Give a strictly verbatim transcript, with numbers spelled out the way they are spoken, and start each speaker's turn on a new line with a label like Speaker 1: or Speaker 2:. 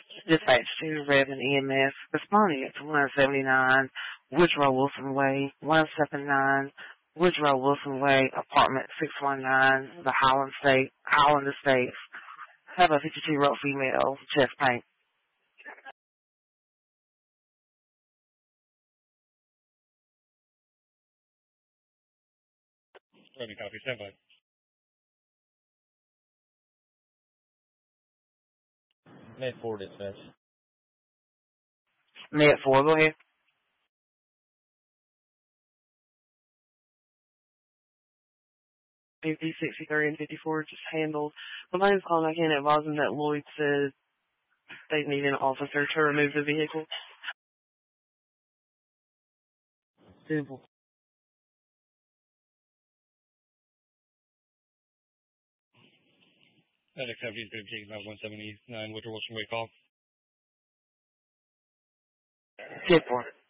Speaker 1: Dispatch to Reverend E M S, responding to one seventy-nine Woodrow Wilson Way, one seventy-nine Woodrow Wilson Way, apartment six one nine, the Holland State, Holland Estates. Have a fifty-two-year-old female, chest pain.
Speaker 2: Let me copy. Stand by.
Speaker 3: Med four dispatch.
Speaker 1: Med four, go ahead.
Speaker 4: fifty, sixty-three, and fifty-four just handled. Somebody's calling. I can't advise them that Lloyd said they need an officer to remove the vehicle.
Speaker 3: Simple.
Speaker 2: That activity is going to be taken by one seventy-nine Woodrow Wilson Way call.
Speaker 1: ten four.